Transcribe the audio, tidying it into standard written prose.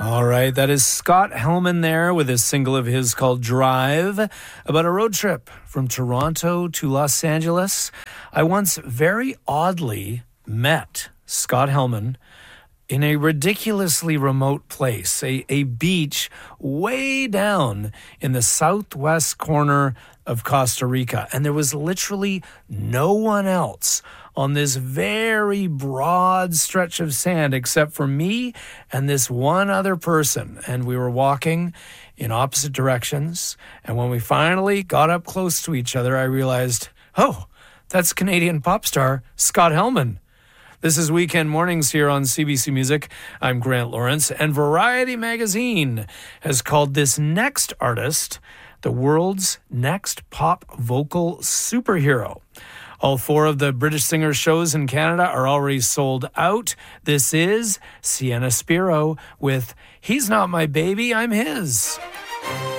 All right, that is Scott Helman there with a single of his called Drive, about a road trip from Toronto to Los Angeles. I once very oddly met Scott Helman in a ridiculously remote place, a beach way down in the southwest corner of Costa Rica. And there was literally no one else on this very broad stretch of sand except for me and this one other person. And we were walking in opposite directions. And when we finally got up close to each other, I realized, oh, that's Canadian pop star Scott Helman. This is Weekend Mornings here on CBC Music. I'm Grant Lawrence, and Variety Magazine has called this next artist the world's next pop vocal superhero. All 4 of the British Singer shows in Canada are already sold out. This is Sienna Spiro with He's Not My Baby, I'm His.